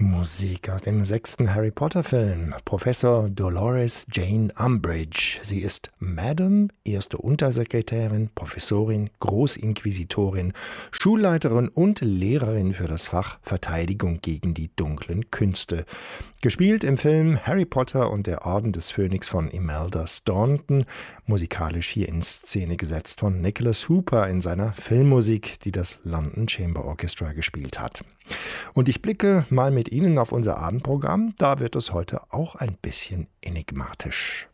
Musik aus dem 6. Harry Potter-Film. Professor Dolores Jane Umbridge. Sie ist Madame, erste Untersekretärin, Professorin, Großinquisitorin, Schulleiterin und Lehrerin für das Fach Verteidigung gegen die dunklen Künste. Gespielt im Film Harry Potter und der Orden des Phönix von Imelda Staunton, musikalisch hier in Szene gesetzt von Nicholas Hooper in seiner Filmmusik, die das London Chamber Orchestra gespielt hat. Und ich blicke mal mit Ihnen auf unser Abendprogramm, da wird es heute auch ein bisschen enigmatisch.